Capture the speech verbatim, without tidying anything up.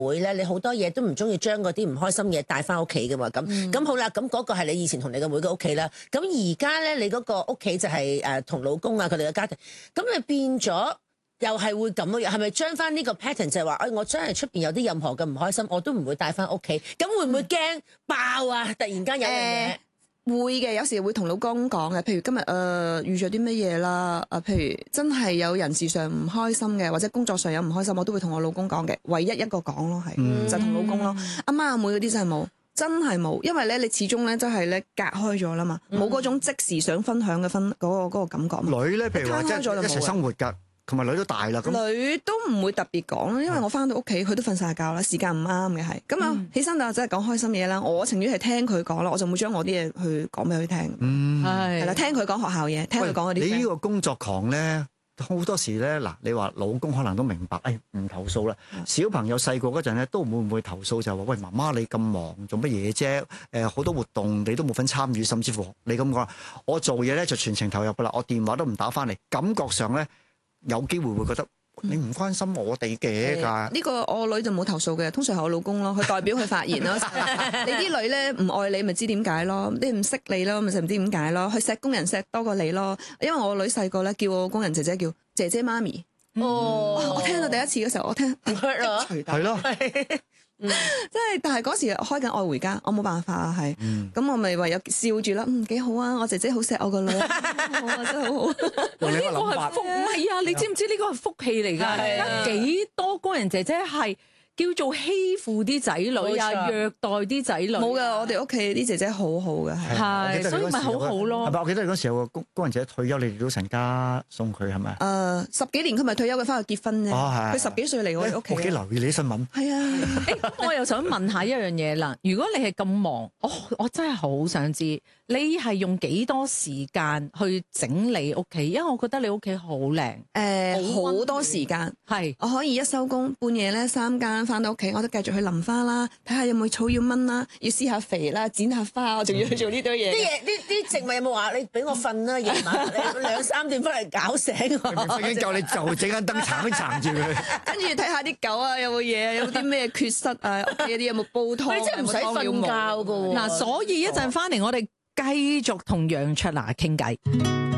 會咧，你好多嘢都唔中意將嗰啲唔開心嘢帶翻屋企㗎嘛。咁咁、嗯、好啦，咁嗰個係你以前同你嘅妹嘅屋企啦。咁而家咧，你嗰個屋企就係誒同老公啊佢哋嘅家庭，咁你變咗。又係會咁樣，係咪將翻呢個 pattern 就係話，哎，我真係出邊有啲任何嘅唔開心，我都唔會帶翻屋企，咁會唔會驚爆啊？突然間有樣嘢、呃、 會嘅，有時會同老公講嘅，譬如今日誒、呃、遇咗啲乜嘢啦，啊，譬如真係有人事上唔開心嘅，或者工作上有唔開心，我都會同我老公講嘅，唯一一個講咯，係、嗯、就同老公咯，阿媽阿妹嗰啲真係冇，真係冇，因為咧你始終咧真係咧隔開咗啦嘛，冇嗰種即時想分享嘅分嗰、嗰個嗰個感覺。 女咧，譬如話即係一齊生活㗎。同埋女都大啦，咁女都唔會特別講，因為我翻到屋企佢都瞓晒覺啦，時間唔啱嘅係，咁啊、嗯、起身就真係講開心嘢啦。我情願係聽佢講啦，我就冇將我啲嘢去講俾佢聽。嗯，係係啦，聽佢講學校嘢，聽佢講嗰啲。你呢個工作狂咧，好多時咧嗱，你話老公可能都明白，誒唔投訴啦。嗯、小朋友細個嗰陣咧，都會唔會投訴就話喂，媽媽你咁忙做乜嘢啫？誒好多活動你都冇份參與，甚至乎你咁講，我做嘢咧就全程投入噶啦，我電話都唔打翻嚟，感覺上咧。有機會會覺得你唔關心我哋嘅㗎。 呢個我女就冇投訴嘅，通常係我老公咯，佢代表佢發言咯。你啲女咧唔愛你，咪知點解咯？你唔識你咯，咪就唔知點解咯。佢錫工人錫多過你咯。因為我女細個咧叫我工人姐姐叫姐姐媽咪。哦，我聽到第一次嘅時候，我聽係咯。 嗯，即係，但係嗰時開緊愛回家，我冇辦法啊，係，咁、嗯、我咪唯有笑住啦，嗯，幾好啊，我姐姐好錫我個女，好啊，真係好好。 呢個係福，唔係啊，你知唔知呢個係福氣嚟㗎？而家幾多工人姐姐係叫做欺負啲仔女啊，虐待啲仔女。冇㗎，我哋屋企啲姐姐好好嘅， 係，所以咪好好咯。 係咪？我記得嗰時有個工工人姐姐退休，你哋都成家送佢係咪？ 誒，十幾年佢咪退休，佢翻去結婚啫。哦，係。佢十幾歲嚟我哋屋企。 我幾留意你啲新聞。 係啊。 誒，我又想問下一樣嘢啦。如果你係咁忙，我我真係好想知，你係用幾多時間去整理屋企？因為我覺得你屋企好靚。 誒，好多時間。係。我可以一收工，半夜咧三更翻到屋企，我都繼續去淋花啦，睇下有冇草要掹啦，要施下肥啦，剪下花，我仲要去做呢堆嘢。啲嘢， 啲啲植物有冇話你俾我瞓啦？夜晚你兩三點翻嚟搞醒我。 已經夠你就整間燈撐撐住佢。 跟住睇下啲狗啊，有冇嘢啊？有冇啲咩缺失啊？屋企啲有冇煲湯？ 你真係唔使瞓覺噶喎。 嗱，所以一陣翻嚟，我哋繼續同楊卓娜傾偈。